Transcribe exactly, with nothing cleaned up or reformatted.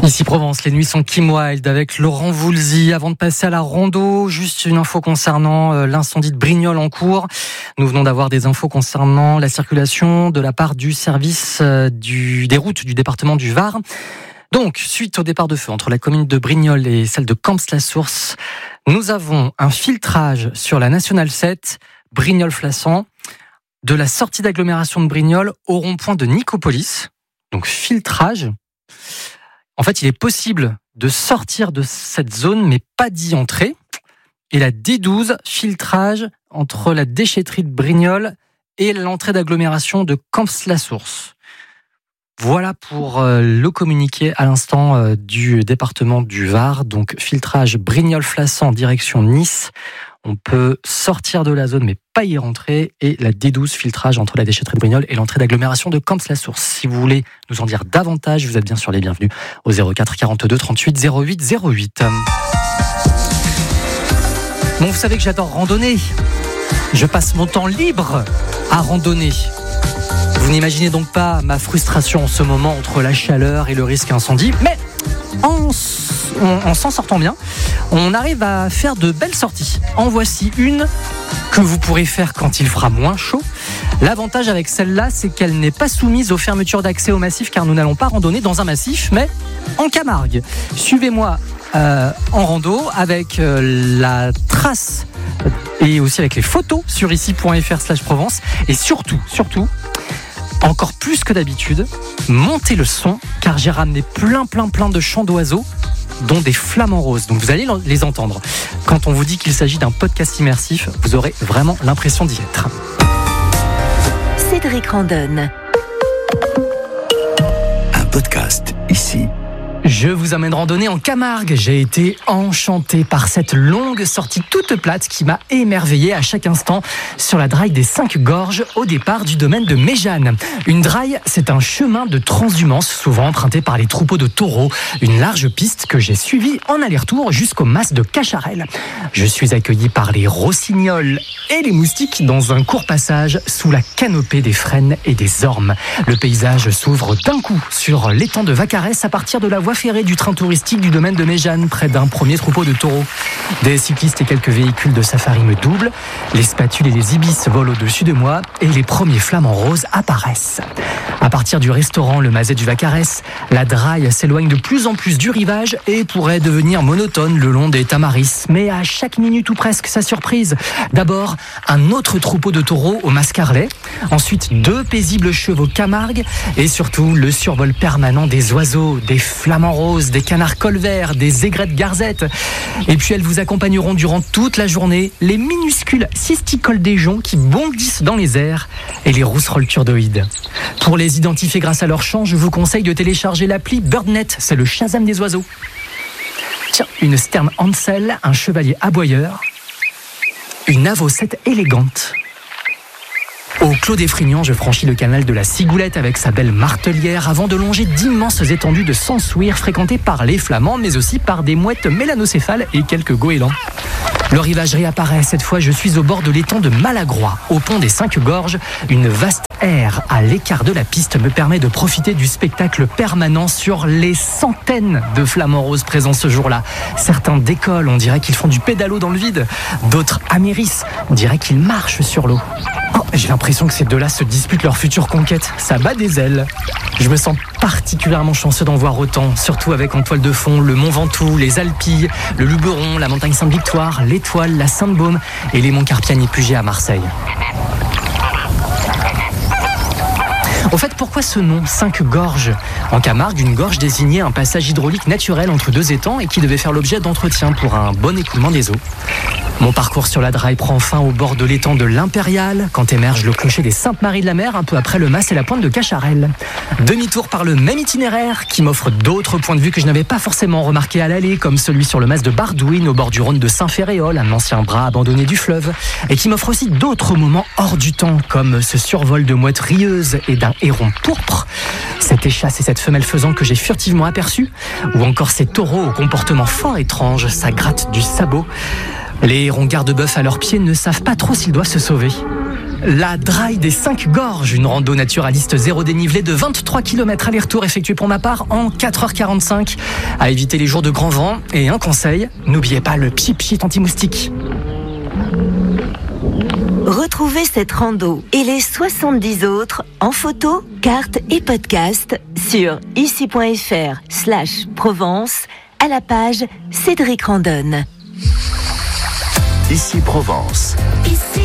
Ici Provence, les nuits sont Kim Wilde avec Laurent Voulzy. Avant de passer à la rando, juste une info concernant euh, l'incendie de Brignoles en cours. Nous venons d'avoir des infos concernant la circulation de la part du service euh, du, des routes du département du Var. Donc, suite au départ de feu entre la commune de Brignoles et celle de Camps-la-Source, nous avons un filtrage sur la nationale sept, Brignoles-Flassan, de la sortie d'agglomération de Brignoles au rond-point de Nicopolis. Donc, filtrage. En fait, il est possible de sortir de cette zone, mais pas d'y entrer. Et la D douze, filtrage entre la déchetterie de Brignoles et l'entrée d'agglomération de Camps-la-Source. Voilà pour euh, le communiqué à l'instant euh, du département du Var. Donc, filtrage Brignoles-Flassan, direction Nice. On peut sortir de la zone, mais pas y rentrer. Et la D douze, filtrage entre la déchetterie de Brignoles et l'entrée d'agglomération de Camps-la-Source. Si vous voulez nous en dire davantage, vous êtes bien sûr les bienvenus au zéro quatre quarante-deux trente-huit zéro huit zéro huit. Bon, vous savez que j'adore randonner. Je passe mon temps libre à randonner. Vous n'imaginez donc pas ma frustration en ce moment entre la chaleur et le risque incendie. Mais en, en, en s'en sortant bien, on arrive à faire de belles sorties. En voici une que vous pourrez faire quand il fera moins chaud. L'avantage avec celle-là, c'est qu'elle n'est pas soumise aux fermetures d'accès au massif, car nous n'allons pas randonner dans un massif, mais en Camargue. Suivez-moi euh, en rando avec euh, la trace et aussi avec les photos sur ici point f r slash Provence. Et surtout, surtout, encore plus que d'habitude, montez le son, car j'ai ramené plein, plein, plein de chants d'oiseaux, dont des flamants roses. Donc vous allez les entendre. Quand on vous dit qu'il s'agit d'un podcast immersif, vous aurez vraiment l'impression d'y être. Cédric Randonne. Un podcast ici. Je vous amène randonner en Camargue. J'ai été enchanté par cette longue sortie toute plate qui m'a émerveillé à chaque instant sur la draille des Cinq Gorges au départ du domaine de Méjeanne. Une draille, c'est un chemin de transhumance souvent emprunté par les troupeaux de taureaux. Une large piste que j'ai suivie en aller-retour jusqu'au mas de Cacharel. Je suis accueilli par les rossignols et les moustiques dans un court passage sous la canopée des frênes et des ormes. Le paysage s'ouvre d'un coup sur l'étang de Vaccarès à partir de la voie ferrée du train touristique du domaine de Méjeanne, près d'un premier troupeau de taureaux. Des cyclistes et quelques véhicules de safari me doublent, les spatules et les ibis volent au-dessus de moi et les premiers flamants roses apparaissent. À partir du restaurant Le Mazet du Vaccarès, la draille s'éloigne de plus en plus du rivage et pourrait devenir monotone le long des Tamaris. Mais à chaque minute ou presque, sa surprise. D'abord, un autre troupeau de taureaux au Mascarlet, ensuite deux paisibles chevaux Camargue et surtout le survol permanent des oiseaux, des flamants roses, des canards colverts, des aigrettes garzettes. Et puis elles vous accompagneront durant toute la journée les minuscules cisticoles des joncs qui bondissent dans les airs et les rousserolles turdoïdes. Pour les identifier grâce à leur chant, je vous conseille de télécharger l'appli BirdNet, c'est le Shazam des oiseaux. Tiens, une sterne Hansel, un chevalier aboyeur, une avocette élégante. Au Clos des Frignans, je franchis le canal de la Cigoulette avec sa belle martelière avant de longer d'immenses étendues de Sansouir fréquentées par les flamands, mais aussi par des mouettes mélanocéphales et quelques goélands. Le rivage réapparaît. Cette fois, je suis au bord de l'étang de Malagrois, au pont des Cinq Gorges. Une vaste aire à l'écart de la piste me permet de profiter du spectacle permanent sur les centaines de flamants roses présents ce jour-là. Certains décollent, on dirait qu'ils font du pédalo dans le vide. D'autres amérissent, on dirait qu'ils marchent sur l'eau. Oh, j'ai l'impression que ces deux-là se disputent leur future conquête. Ça bat des ailes. Je me sens particulièrement chanceux d'en voir autant, surtout avec en toile de fond le Mont Ventoux, les Alpilles, le Luberon, la montagne Sainte-Victoire, l'Étoile, la Sainte-Baume et les monts Carpiani et Puget à Marseille. Au fait, pourquoi ce nom, Cinq Gorges ? En Camargue, une gorge désignait un passage hydraulique naturel entre deux étangs et qui devait faire l'objet d'entretien pour un bon écoulement des eaux. Mon parcours sur la draille prend fin au bord de l'étang de l'Impérial, quand émerge le clocher des Saintes-Maries-de-la-Mer, un peu après le mas et la pointe de Cacharel. Demi-tour par le même itinéraire, qui m'offre d'autres points de vue que je n'avais pas forcément remarqués à l'aller, comme celui sur le mas de Bardouine, au bord du Rhône de Saint-Ferréol, un ancien bras abandonné du fleuve, et qui m'offre aussi d'autres moments hors du temps, comme ce survol de mouettes rieuses et d'un héron pourpre, cette échasse et cette femelle faisan que j'ai furtivement aperçue, ou encore ces taureaux au comportement fort étrange, ça gratte du sabot. Les hérons garde-bœuf à leurs pieds ne savent pas trop s'ils doivent se sauver. La Draille des cinq Gorges, une rando naturaliste zéro dénivelé de vingt-trois kilomètres aller-retour effectué pour ma part en quatre heures quarante-cinq. À éviter les jours de grand vent. Et un conseil, n'oubliez pas le pchit-pchit anti-moustique. Retrouvez cette rando et les soixante-dix autres en photo, carte et podcast sur ici.fr slash Provence à la page Cédric Randonne. Ici Provence. Ici.